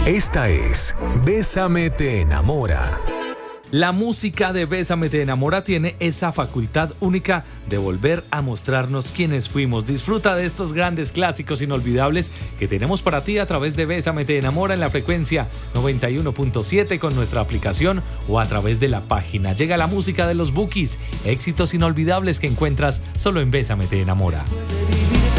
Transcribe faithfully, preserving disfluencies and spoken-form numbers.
Esta es Bésame te enamora. La música de Bésame te enamora tiene esa facultad única de volver a mostrarnos quiénes fuimos. Disfruta de estos grandes clásicos inolvidables que tenemos para ti a través de Bésame te enamora en la frecuencia noventa y uno punto siete con nuestra aplicación o a través de la página. Llega la música de los Bukis, éxitos inolvidables que encuentras solo en Bésame te enamora.